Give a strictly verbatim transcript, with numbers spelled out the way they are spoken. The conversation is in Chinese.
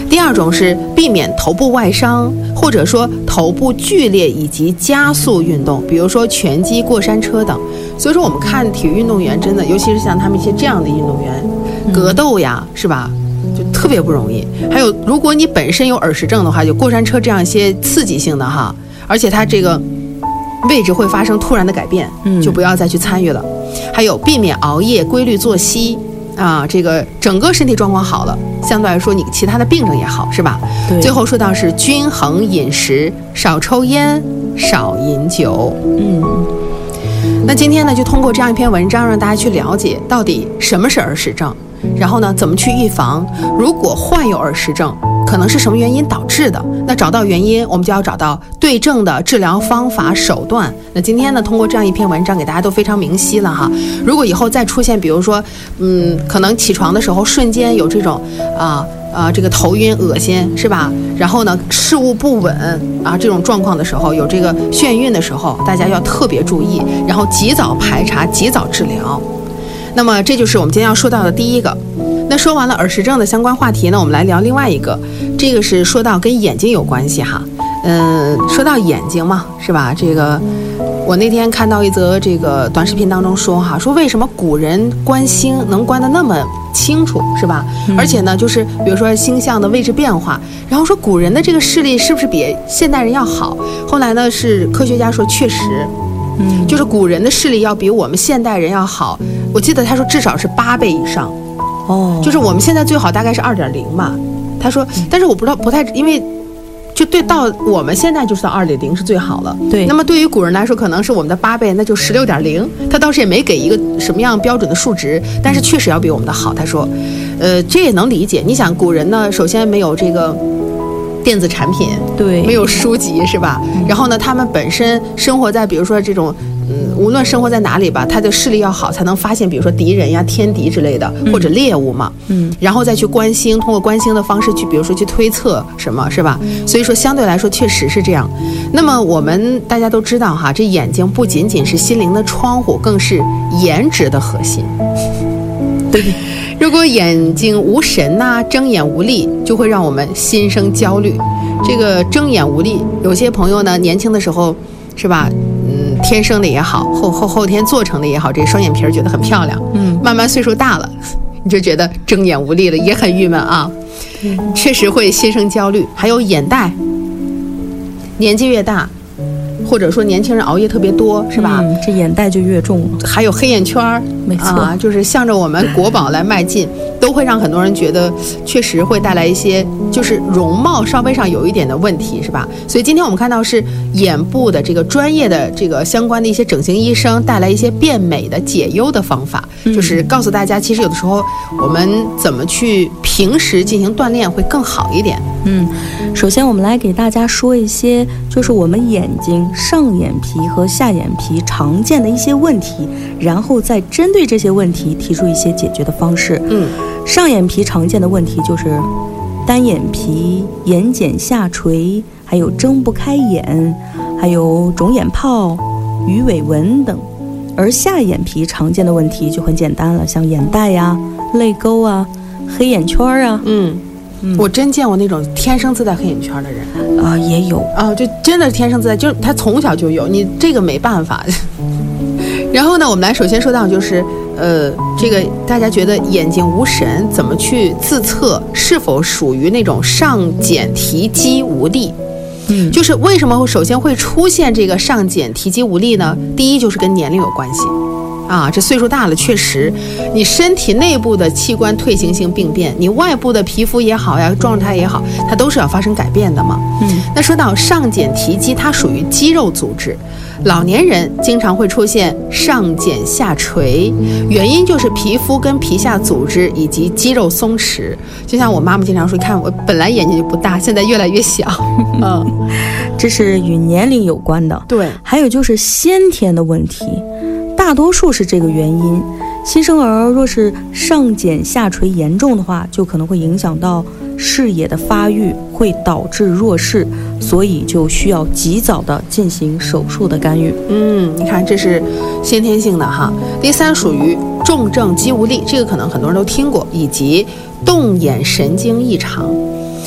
第二种是避免头部外伤，或者说头部剧烈以及加速运动，比如说拳击、过山车等。所以说我们看体育运动员真的，尤其是像他们一些这样的运动员，格斗呀，是吧？就特别不容易。还有，如果你本身有耳石症的话，就过山车这样一些刺激性的哈，而且它这个位置会发生突然的改变，就不要再去参与了。还有避免熬夜，规律作息啊，这个整个身体状况好了，相对来说你其他的病症也好，是吧？对。最后说到是均衡饮食，少抽烟，少饮酒。嗯。那今天呢，就通过这样一篇文章，让大家去了解到底什么是耳石症，然后呢，怎么去预防。如果患有耳石症，可能是什么原因导致的？那找到原因，我们就要找到对症的治疗方法手段。那今天呢，通过这样一篇文章，给大家都非常明晰了哈。如果以后再出现，比如说，嗯，可能起床的时候瞬间有这种啊啊这个头晕恶心，是吧？然后呢，事物不稳啊这种状况的时候，有这个眩晕的时候，大家要特别注意，然后及早排查，及早治疗。那么这就是我们今天要说到的第一个。那说完了耳石症的相关话题呢，我们来聊另外一个，这个是说到跟眼睛有关系哈。嗯，说到眼睛嘛，是吧？这个我那天看到一则这个短视频当中说哈，说为什么古人观星能观得那么清楚，是吧？嗯、而且呢，就是比如说星象的位置变化，然后说古人的这个视力是不是比现代人要好？后来呢，是科学家说确实，嗯，就是古人的视力要比我们现代人要好。我记得他说至少是八倍以上。哦，就是我们现在最好大概是二点零嘛，他说，但是我不知道不太，因为就对到我们现在就是到二点零是最好了。对，那么对于古人来说，可能是我们的八倍，那就十六点零。他当时也没给一个什么样标准的数值，但是确实要比我们的好。他说，呃，这也能理解。你想，古人呢，首先没有这个电子产品，对，没有书籍，是吧？嗯、然后呢，他们本身生活在比如说这种。嗯，无论生活在哪里吧，他的视力要好，才能发现，比如说敌人呀、天敌之类的，或者猎物嘛。嗯，然后再去观星，通过观星的方式去，比如说去推测什么，是吧？所以说相对来说确实是这样。那么我们大家都知道哈，这眼睛不仅仅是心灵的窗户，更是颜值的核心。对，如果眼睛无神呐、啊，睁眼无力，就会让我们心生焦虑。这个睁眼无力，有些朋友呢，年轻的时候，是吧？嗯，天生的也好，后后后天做成的也好，这双眼皮儿觉得很漂亮。嗯，慢慢岁数大了，你就觉得睁眼无力了，也很郁闷啊。嗯，确实会心生焦虑。还有眼袋，年纪越大，或者说年轻人熬夜特别多，是吧？ 嗯，这眼袋就越重了。 还有黑眼圈儿，没错、啊，就是向着我们国宝来迈进，都会让很多人觉得确实会带来一些就是容貌稍微上有一点的问题，是吧？所以今天我们看到是眼部的这个专业的这个相关的一些整形医生带来一些变美的解忧的方法，嗯、就是告诉大家，其实有的时候我们怎么去平时进行锻炼会更好一点。 嗯，首先我们来给大家说一些，就是我们眼睛上眼皮和下眼皮常见的一些问题，然后再针对这些问题提出一些解决的方式。嗯，上眼皮常见的问题就是单眼皮、眼睑下垂，还有睁不开眼，还有肿眼泡、鱼尾纹等。而下眼皮常见的问题就很简单了，像眼袋呀、泪沟啊、黑眼圈啊。嗯。嗯、 我真见过那种天生自带黑眼圈的人啊、呃，也有啊，就真的是天生自带，就是他从小就有，你这个没办法。然后呢，我们来首先说到就是，呃，这个大家觉得眼睛无神，怎么去自测是否属于那种上睑提肌无力？嗯，就是为什么首先会出现这个上睑提肌无力呢？第一就是跟年龄有关系。啊，这岁数大了，确实，你身体内部的器官退行性病变，你外部的皮肤也好呀，状态也好，它都是要发生改变的嘛。嗯，那说到上睑提肌，它属于肌肉组织，老年人经常会出现上睑下垂，原因就是皮肤跟皮下组织以及肌肉松弛。就像我妈妈经常说，看我本来眼睛就不大，现在越来越小。嗯， 这是与年龄有关的。对，还有就是先天的问题。大多数是这个原因，新生儿若是上睑下垂严重的话，就可能会影响到视野的发育，会导致弱视，所以就需要及早的进行手术的干预。 嗯，你看这是先天性的哈。第三属于重症肌无力，这个可能很多人都听过，以及动眼神经异常。